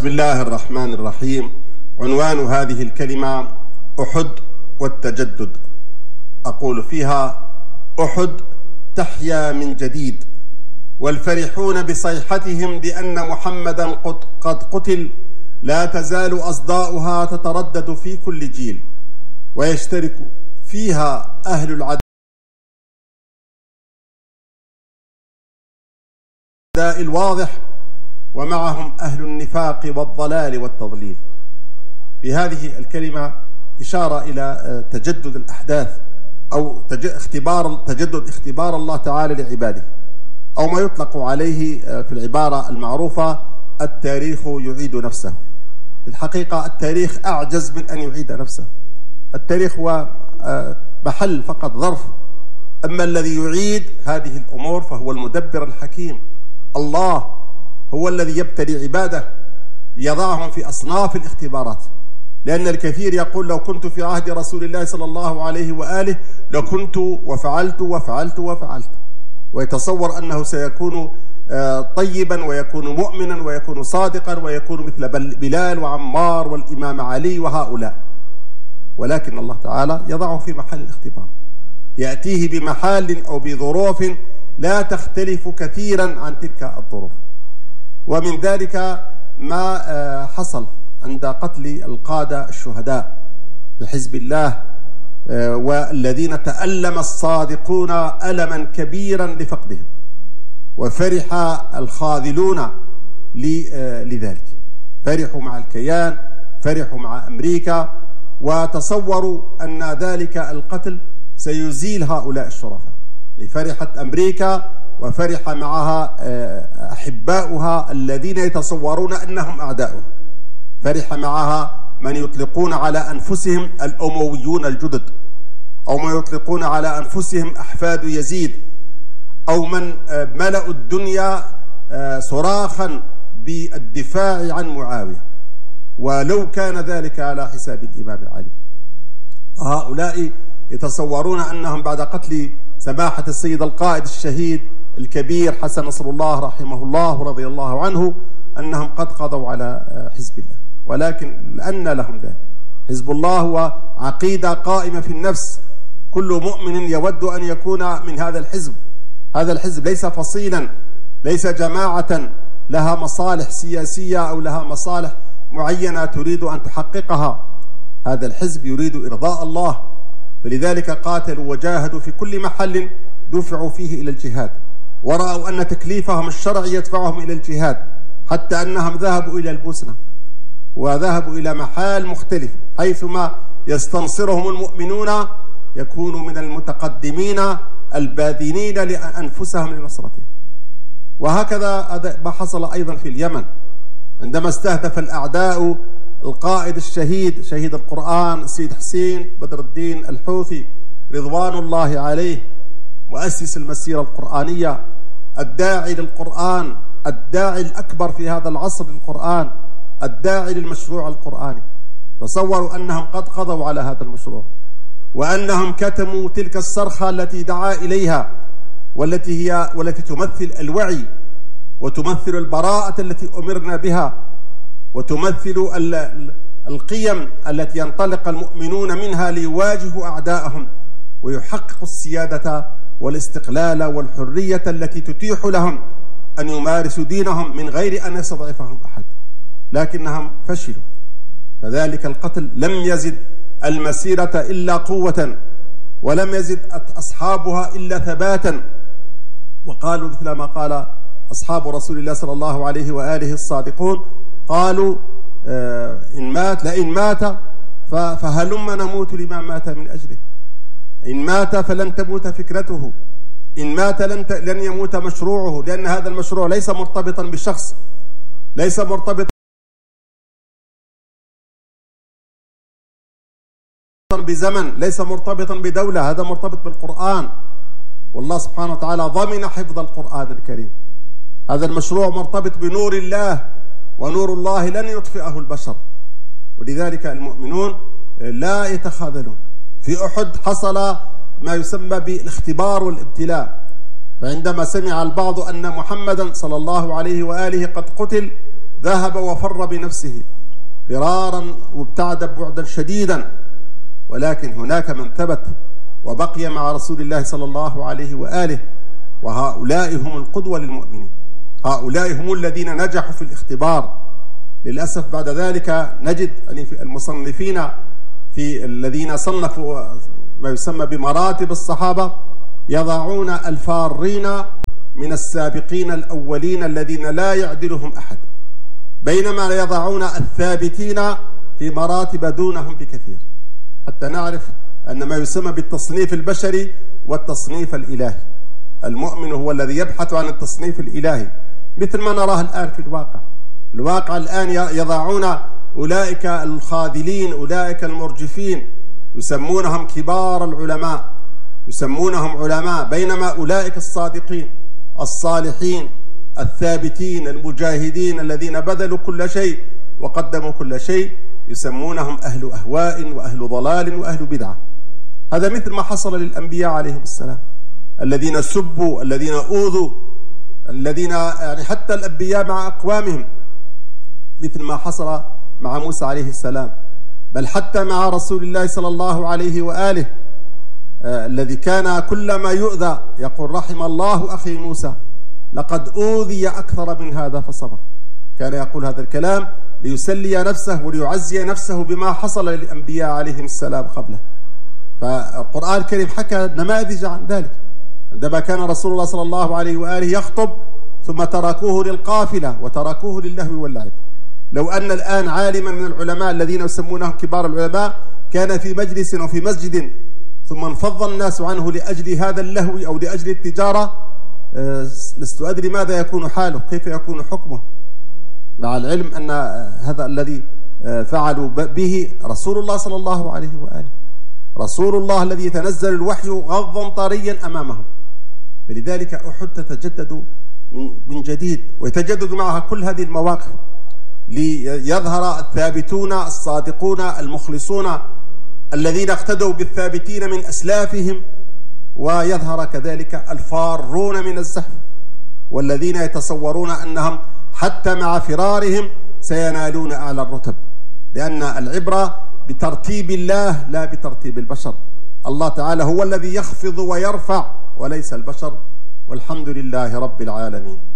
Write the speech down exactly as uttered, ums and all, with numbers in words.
بسم الله الرحمن الرحيم. عنوان هذه الكلمة أحد والتجدد. أقول فيها: أحد تحيا من جديد، والفرحون بصيحتهم بأن محمدا قد قتل لا تزال أصداؤها تتردد في كل جيل، ويشترك فيها أهل العداء الواضح، ومعهم أهل النفاق والضلال والتضليل. في هذه الكلمة إشارة إلى تجدد الأحداث، أو اختبار تجدد اختبار الله تعالى لعباده، أو ما يطلق عليه في العبارة المعروفة: التاريخ يعيد نفسه. في الحقيقة التاريخ أعجز من أن يعيد نفسه. التاريخ هو محل فقط، ظرف. أما الذي يعيد هذه الأمور فهو المدبر الحكيم. الله هو الذي يبتلي عباده، يضعهم في أصناف الاختبارات. لأن الكثير يقول: لو كنت في عهد رسول الله صلى الله عليه وآله لكنت وفعلت وفعلت وفعلت، ويتصور أنه سيكون طيبا ويكون مؤمنا ويكون صادقا ويكون مثل بلال وعمار والإمام علي وهؤلاء. ولكن الله تعالى يضعه في محل الاختبار، يأتيه بمحال أو بظروف لا تختلف كثيرا عن تلك الظروف. ومن ذلك ما حصل عند قتل القادة الشهداء في حزب الله، والذين تألم الصادقون ألما كبيرا لفقدهم، وفرح الخاذلون لذلك. فرحوا مع الكيان، فرحوا مع أمريكا، وتصوروا أن ذلك القتل سيزيل هؤلاء الشرفاء. فرحت أمريكا وفرح معها أحباؤها الذين يتصورون أنهم أعداؤها. فرح معها من يطلقون على أنفسهم الأمويون الجدد، أو من يطلقون على أنفسهم أحفاد يزيد، أو من ملأوا الدنيا صراخا بالدفاع عن معاوية، ولو كان ذلك على حساب الإمام علي. هؤلاء يتصورون أنهم بعد قتل سماحة السيد القائد الشهيد الكبير حسن نصر الله رحمه الله ورضي الله عنه أنهم قد قضوا على حزب الله، ولكن لأن لهم ذلك. حزب الله هو عقيدة قائمة في النفس، كل مؤمن يود أن يكون من هذا الحزب. هذا الحزب ليس فصيلا، ليس جماعة لها مصالح سياسية أو لها مصالح معينة تريد أن تحققها. هذا الحزب يريد إرضاء الله، فلذلك قاتلوا وجاهدوا في كل محل دفعوا فيه إلى الجهاد، ورأوا أن تكليفهم الشرعي يدفعهم إلى الجهاد، حتى أنهم ذهبوا إلى البوسنة وذهبوا إلى محال مختلف، حيثما يستنصرهم المؤمنون يكونوا من المتقدمين الباذنين لأنفسهم لنصرتهم. وهكذا ما حصل أيضا في اليمن، عندما استهدف الأعداء القائد الشهيد شهيد القرآن السيد حسين بدر الدين الحوثي رضوان الله عليه، مؤسس المسيرة القرآنية، الداعي للقرآن، الداعي الأكبر في هذا العصر للقرآن، الداعي للمشروع القرآني. تصوروا أنهم قد قضوا على هذا المشروع، وأنهم كتموا تلك الصرخة التي دعا إليها، والتي هي والتي تمثل الوعي، وتمثل البراءة التي أمرنا بها، وتمثل القيم التي ينطلق المؤمنون منها ليواجهوا أعداءهم ويحققوا السيادة والاستقلال والحرية التي تتيح لهم أن يمارسوا دينهم من غير أن يستضعفهم أحد. لكنهم فشلوا، فذلك القتل لم يزد المسيرة إلا قوة، ولم يزد أصحابها إلا ثباتا. وقالوا مثل ما قال أصحاب رسول الله صلى الله عليه وآله الصادقون، قالوا: آه إن مات لئن مات فهلم نموت لما مات من أجله. إن مات فلن تموت فكرته، إن مات لن, لن يموت مشروعه، لأن هذا المشروع ليس مرتبطا بشخص، ليس مرتبطا بزمن، ليس مرتبطا بدولة، هذا مرتبط بالقرآن. والله سبحانه وتعالى ضمن حفظ القرآن الكريم. هذا المشروع مرتبط بنور الله، ونور الله لن يطفئه البشر، ولذلك المؤمنون لا يتخاذلون. في أحد حصل ما يسمى بالاختبار والابتلاء، فعندما سمع البعض أن محمدا صلى الله عليه وآله قد قتل ذهب وفر بنفسه فرارا وابتعد بعدا شديدا، ولكن هناك من ثبت وبقي مع رسول الله صلى الله عليه وآله، وهؤلاء هم القدوة للمؤمنين، هؤلاء هم الذين نجحوا في الاختبار. للأسف بعد ذلك نجد المصنفين في الذين صنفوا ما يسمى بمراتب الصحابة يضعون الفارين من السابقين الأولين الذين لا يعدلهم أحد، بينما يضعون الثابتين في مراتب دونهم بكثير، حتى نعرف أن ما يسمى بالتصنيف البشري والتصنيف الإلهي. المؤمن هو الذي يبحث عن التصنيف الإلهي، مثل ما نراه الآن في الواقع. الواقع الآن يضعون أولئك الخاذلين، أولئك المرجفين، يسمونهم كبار العلماء، يسمونهم علماء، بينما أولئك الصادقين الصالحين الثابتين المجاهدين الذين بذلوا كل شيء وقدموا كل شيء يسمونهم أهل أهواء وأهل ضلال وأهل بدعة. هذا مثل ما حصل للأنبياء عليهم السلام، الذين سبوا، الذين أوذوا، الذين يعني حتى الأنبياء مع أقوامهم، مثل ما حصل مع موسى عليه السلام، بل حتى مع رسول الله صلى الله عليه وآله آه الذي كان كلما يؤذى يقول رحم الله أخي موسى لقد أوذي أكثر من هذا فصبر. كان يقول هذا الكلام ليسلي نفسه وليعزي نفسه بما حصل للأنبياء عليهم السلام قبله. فالقرآن الكريم حكى نماذج عن ذلك، عندما كان رسول الله صلى الله عليه وآله يخطب ثم تركوه للقافلة وتركوه للهو واللعب. لو أن الآن عالما من العلماء الذين يسمونهم كبار العلماء كان في مجلس أو في مسجد ثم انفض الناس عنه لأجل هذا اللهو أو لأجل التجارة، لست أدري ماذا يكون حاله، كيف يكون حكمه، مع العلم أن هذا الذي فعلوا به رسول الله صلى الله عليه وآله، رسول الله الذي يتنزل الوحي غضا طريا أمامهم. فلذلك أحد تتجدد من جديد، ويتجدد معها كل هذه المواقف ليظهر الثابتون الصادقون المخلصون الذين اقتدوا بالثابتين من أسلافهم، ويظهر كذلك الفارون من الزحف والذين يتصورون أنهم حتى مع فرارهم سينالون أعلى الرتب، لأن العبرة بترتيب الله لا بترتيب البشر. الله تعالى هو الذي يخفض ويرفع وليس البشر، والحمد لله رب العالمين.